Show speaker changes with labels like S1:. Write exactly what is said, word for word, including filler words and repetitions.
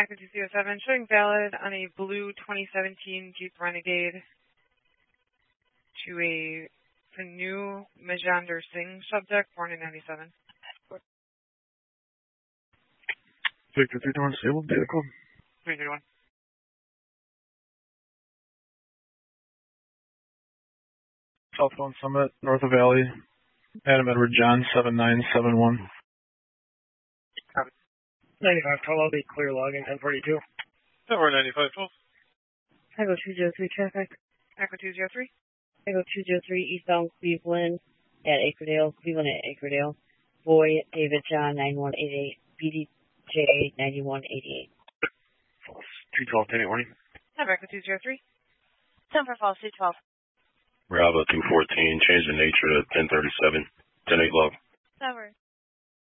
S1: Active two oh seven, showing valid on a blue twenty seventeen Jeep Renegade to a Panu Majander Singh subject, born in ninety-seven.
S2: Victor three two one, disabled vehicle.
S1: three three one.
S2: Southbound Summit, north of Valley. Adam Edward John, seven nine seven one.
S3: ninety-five twelve, I'll be clear logging, ten forty-two.
S2: Tower ninety-five twelve.
S4: Echo two oh three traffic.
S1: Echo two oh three.
S4: Echo two oh three, eastbound Cleveland at Acredale. Cleveland at Acredale. Boy, David John, nine one eight eight. B D J, ninety-one eighty-eight.
S2: two twelve, ten eight warning.
S1: Have Echo two oh three.
S5: ten for false, two twelve.
S6: Bravo two fourteen, change the nature to ten thirty-seven, ten eight log.
S5: Cover.